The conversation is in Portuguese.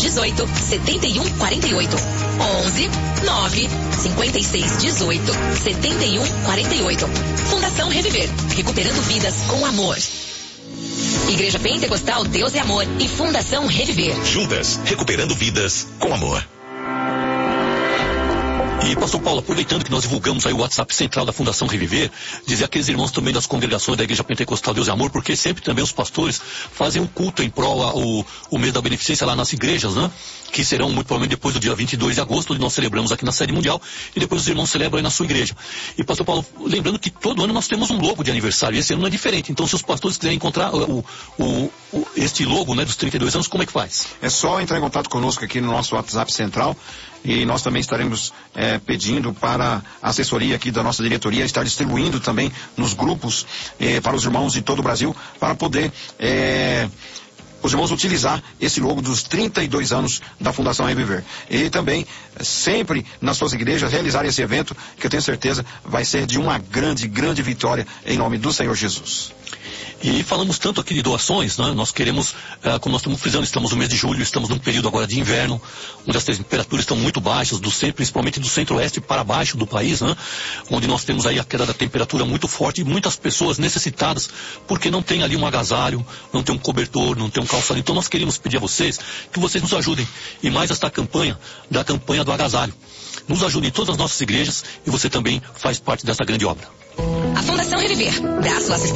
18 71 48. 11 9 56 18 71 48. Fundação Reviver, recuperando vidas com amor. Igreja Pentecostal Deus é Amor e Fundação Reviver. Juntas, recuperando vidas com amor. E, pastor Paulo, aproveitando que nós divulgamos aí o WhatsApp central da Fundação Reviver, dizer aqueles irmãos também das congregações da Igreja Pentecostal Deus e Amor, porque sempre também os pastores fazem um culto em prol o mês da beneficência lá nas igrejas, né? Que serão muito provavelmente depois do dia 22 de agosto, onde nós celebramos aqui na sede mundial, e depois os irmãos celebram aí na sua igreja. E, pastor Paulo, lembrando que todo ano nós temos um logo de aniversário, e esse ano não é diferente. Então, se os pastores quiserem encontrar este logo, né, dos 32 anos, como é que faz? É só entrar em contato conosco aqui no nosso WhatsApp central, e nós também estaremos pedindo para a assessoria aqui da nossa diretoria estar distribuindo também nos grupos para os irmãos de todo o Brasil, para poder os irmãos utilizar esse logo dos 32 anos da Fundação Reviver. E também, sempre nas suas igrejas, realizar esse evento, que eu tenho certeza vai ser de uma grande, grande vitória em nome do Senhor Jesus. E falamos tanto aqui de doações, né? Nós queremos, como nós estamos frisando, estamos no mês de julho, estamos num período agora de inverno, onde as temperaturas estão muito baixas, principalmente do centro-oeste para baixo do país, né? Onde nós temos aí a queda da temperatura muito forte e muitas pessoas necessitadas, porque não tem ali um agasalho, não tem um cobertor, não tem um calçado. Então nós queremos pedir a vocês que vocês nos ajudem. E mais esta campanha, da campanha do agasalho. Nos ajudem em todas as nossas igrejas e você também faz parte dessa grande obra. A Fundação Reviver, braço assistente